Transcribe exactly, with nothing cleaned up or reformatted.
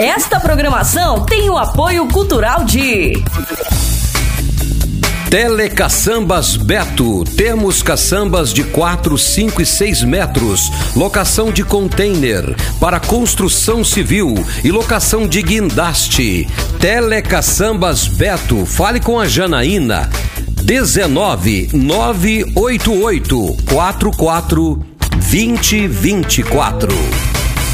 Esta programação tem o apoio cultural de Telecaçambas Beto. Temos caçambas de quatro, cinco e seis metros. Locação de container para construção civil e locação de guindaste. Telecaçambas Beto. Fale com a Janaína. dezenove, nove oito oito, quatro quatro, vinte, vinte e quatro.